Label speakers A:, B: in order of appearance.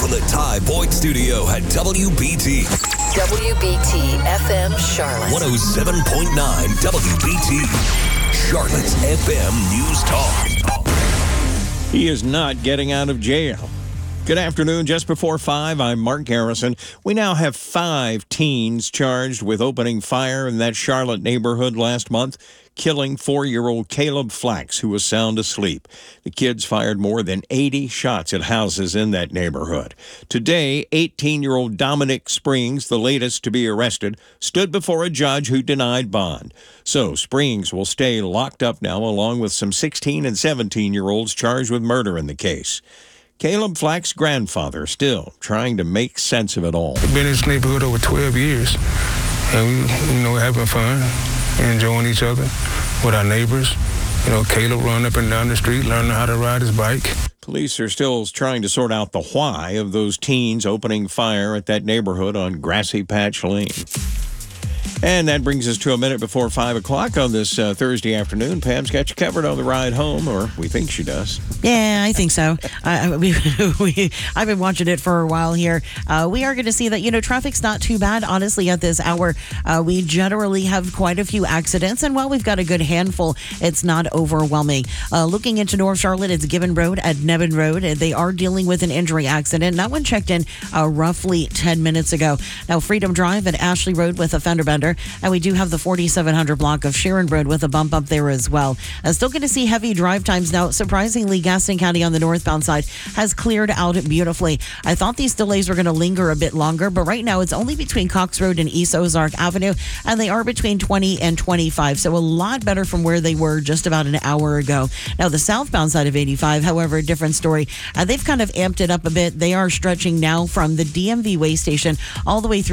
A: from the Ty Boyd Studio at WBT.
B: WBT FM Charlotte.
A: 107.9 WBT. Charlotte's FM News Talk.
C: He is not getting out of jail. Good afternoon. Just before 5, I'm Mark Garrison. We now have 5 teens charged with opening fire in that Charlotte neighborhood last month, killing 4-year-old Caleb Flax, who was sound asleep. The kids fired more than 80 shots at houses in that neighborhood. Today, 18-year-old Dominic Springs, the latest to be arrested, stood before a judge who denied bond. So Springs will stay locked up now, along with some 16 and 17-year-olds charged with murder in the case. Caleb Flax's grandfather still trying to make sense of it all.
D: We've been in this neighborhood over 12 years, and we're having fun, enjoying each other with our neighbors. Caleb running up and down the street, learning how to ride his bike.
C: Police are still trying to sort out the why of those teens opening fire at that neighborhood on Grassy Patch Lane. And that brings us to a minute before 5 o'clock on this Thursday afternoon. Pam's got you covered on the ride home, or we think she does.
E: Yeah, I think so. I've been watching it for a while here. We are going to see that, traffic's not too bad, honestly, at this hour. We generally have quite a few accidents, and while we've got a good handful, it's not overwhelming. Looking into North Charlotte, it's Gibbon Road at Nevin Road. They are dealing with an injury accident. That one checked in roughly 10 minutes ago. Now, Freedom Drive at Ashley Road with a fender bender. And we do have the 4700 block of Sharon Road with a bump up there as well. Still going to see heavy drive times now. Surprisingly, Gaston County on the northbound side has cleared out beautifully. I thought these delays were going to linger a bit longer, but right now it's only between Cox Road and East Ozark Avenue, and they are between 20 and 25. So a lot better from where they were just about an hour ago. Now, the southbound side of 85, however, a different story. They've kind of amped it up a bit. They are stretching now from the DMV way station all the way through